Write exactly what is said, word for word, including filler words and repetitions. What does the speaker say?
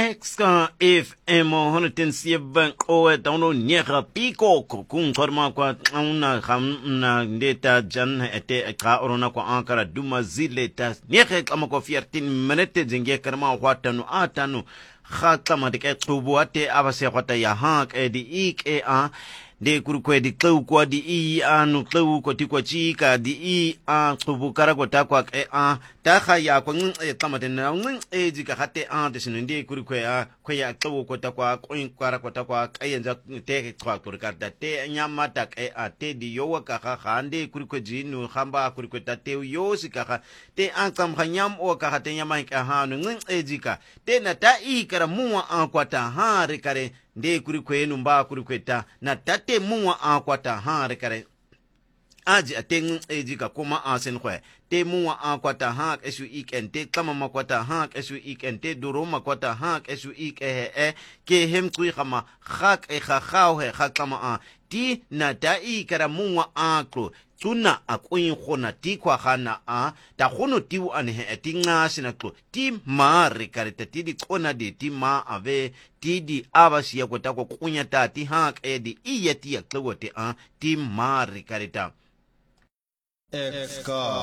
Exka F M one oh seven o download nyega piko kung chorma kwa una hamna data jan ete ka orona kwa ankara duma zile ta nyega kama kwa fifteen minutes zinge karma watanu atanu khatama de tubu ate abase kwata ya hank e di ik e a de kurukwe di klau kwa di i anu klau kwa ti kwa chika di i a tubu kara kwa ta kwa e a ta khaya kwa ng e tama de na ng e jika hate a de sinu de kurukwe a kwa ya klau kwa ta kwa kwa kara kwa ta kwa e nza te kwa kurukar da te nyama ta e a te di yo ka kha khande kurukwe jinu khamba kurukwe ta te yo sika kha te an kam khanyam o ka hate nyama ka ha ng e jika te na ta i kara muwa an kwa ta ha re kare nde kurikwe numba kurikweta na tate muwa akwata ha rekare aji ateng ejika kuma asen khwe te muwa akwata ha esu iken te kama makwata ha esu iken te duro makwata ha esu ik he e ke hem kui khama khak e kha khaw he khakama a ti na dai kara muwa akro tuna akoyin khona ti kwa khana a ta khono ti u an he ti nga sinaklo ti ma re kare ti di khona de ti ma ave ti di abasi ya kwata ko kunya ta ti ha ke di iya ti ya klote a ti ma re kare ta Exka